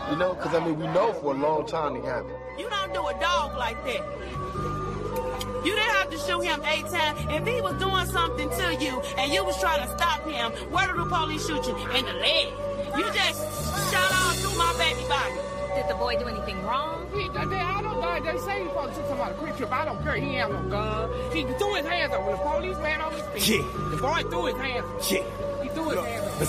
You know, because, I mean, we know for a long time they haven't. You don't do a dog like that. You didn't have to shoot him 8 times. If he was doing something to you and you was trying to stop him, where did the police shoot you? In the leg. You just shot all through my baby body. Did the boy do anything wrong? I don't know. They say he's supposed to shoot somebody quick trip. I don't care. He ain't have no gun. He threw his hands up when the police ran on his feet. Yeah. The boy threw his hands up. Yeah. He threw his hands up.